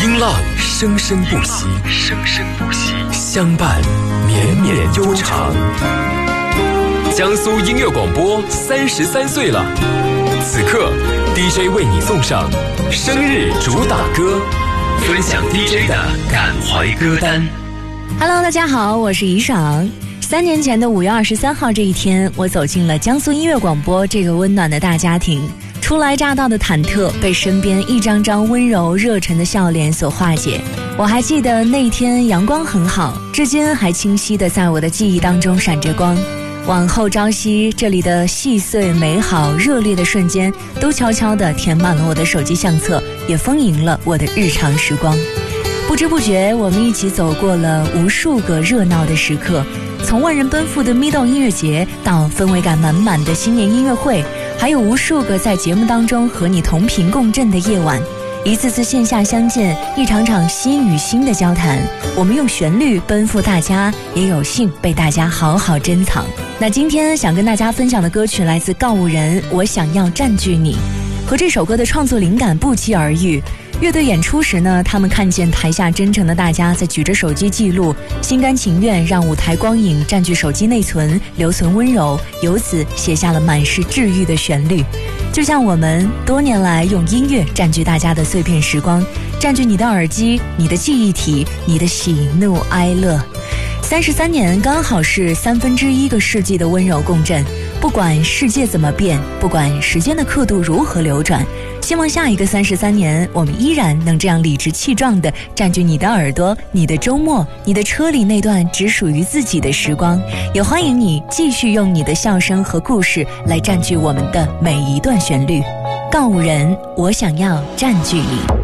音浪生生不息，相伴绵绵悠长。江苏音乐广播33岁了，此刻 DJ 为你送上生日主打歌，分享 DJ 的感怀歌单。 Hello， 大家好，我是怡爽。3年前的5月23号这一天，我走进了江苏音乐广播这个温暖的大家庭。初来乍到的忐忑被身边一张张温柔热忱的笑脸所化解。我还记得那天阳光很好，至今还清晰地在我的记忆当中闪着光。往后朝夕，这里的细碎美好热烈的瞬间都悄悄地填满了我的手机相册，也丰盈了我的日常时光。不知不觉，我们一起走过了无数个热闹的时刻，从万人奔赴的咪豆音乐节到氛围感满满的新年音乐会，还有无数个在节目当中和你同频共振的夜晚，一次次线下相见，一场场心与心的交谈。我们用旋律奔赴大家，也有幸被大家好好珍藏。那今天想跟大家分享的歌曲来自告五人，我想要占据你。和这首歌的创作灵感不期而遇。乐队演出时呢，他们看见台下真诚的大家在举着手机记录，心甘情愿让舞台光影占据手机内存，留存温柔，由此写下了满是治愈的旋律。就像我们多年来用音乐占据大家的碎片时光，占据你的耳机，你的记忆体，你的喜怒哀乐。33年刚好是1/3个世纪的温柔共振。不管世界怎么变，不管时间的刻度如何流转，希望下一个33年，我们依然能这样理直气壮地占据你的耳朵，你的周末，你的车里那段只属于自己的时光。也欢迎你继续用你的笑声和故事来占据我们的每一段旋律。告五人，我想要占据你。